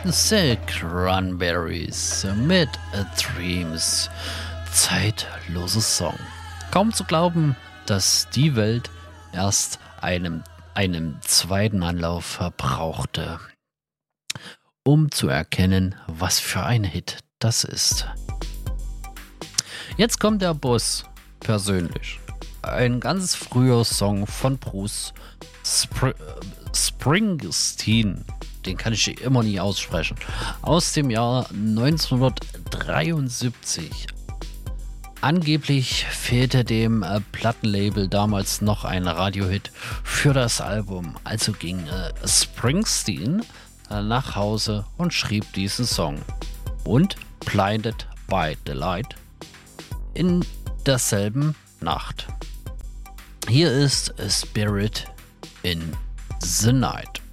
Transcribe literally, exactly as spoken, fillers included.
The Cranberries mit A Dreams. Zeitloses Song. Kaum zu glauben, dass die Welt erst einem, einen zweiten Anlauf verbrauchte, um zu erkennen, was für ein Hit das ist. Jetzt kommt der Boss persönlich. Ein ganz früher Song von Bruce Spr- Springsteen. Den kann ich immer nie aussprechen. Aus dem Jahr neunzehnhundertdreiundsiebzig. Angeblich fehlte dem äh, Plattenlabel damals noch ein Radiohit für das Album. Also ging äh, Springsteen äh, nach Hause und schrieb diesen Song. Und Blinded by the Light in derselben Nacht. Hier ist A Spirit in the Night.